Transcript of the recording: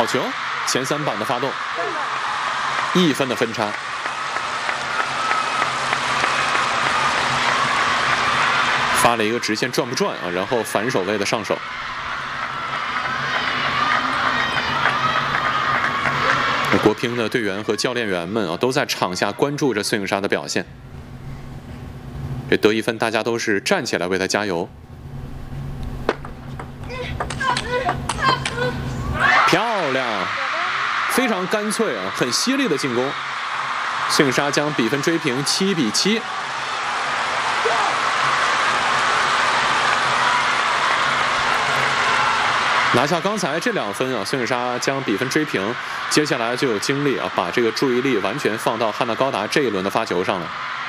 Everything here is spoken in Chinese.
好球，前3板的发动，1分的分差。发了一个直线转不转啊，然后反手位的上手。国乒的队员和教练员们啊，都在场下关注着孙颖莎的表现。这得1分，大家都是站起来为她加油。漂亮，非常干脆啊，很犀利的进攻。孙颖莎将比分追平7比7。拿下刚才这2分啊，孙颖莎将比分追平，接下来就有精力啊，把这个注意力完全放到汉娜高达这一轮的发球上了。